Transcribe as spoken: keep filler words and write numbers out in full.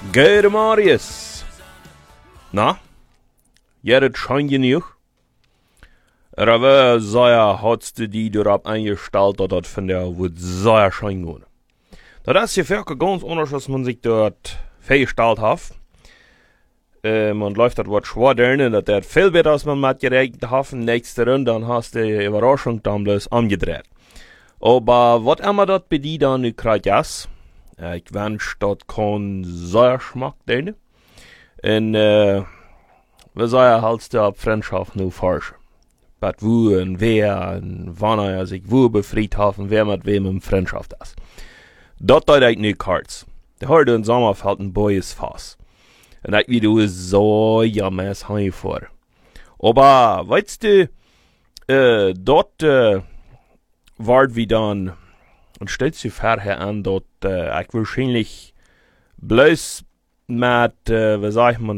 Gute Marius. Na? Ja, das scheint genug. Aber sehr hatst du die darauf eingestellt, dass das von der wird sehr schein gehen. Das ist ja wirklich ganz anders, als man sich dort vorgestellt hat. Äh, man läuft das was schwer drin, das ist viel besser, als man mit gerechnet hat. Nächste Runde, dann hast du die Überraschung dann bloß umgedreht. Aber was immer das bei dir dann nu kriegt ist, ich wünsche, das kann sehr Geschmack drin. Und, äh, wir sagen halt die Freundschaft nur forschen. Was wo und wer und wann er sich wo befreit hat und wer mit wem in Freundschaft ist. Das tut ich nicht kurz. Der heute im Sommer fällt ein Boys fast. Und ich wie du so jammer heim vor. Aber, weißt du, äh, dort, äh, wart wie dann, und stellt sich vorher an, dort, äh, ich wahrscheinlich bloß mit, äh, wie sag ich mal,